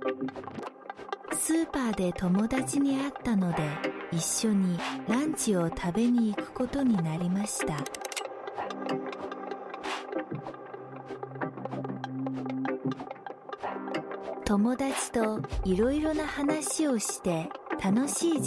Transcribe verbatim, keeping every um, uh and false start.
スーパーで友達に会ったので一緒にランチを食べに行くことになりました。友達といろいろな話をして楽しい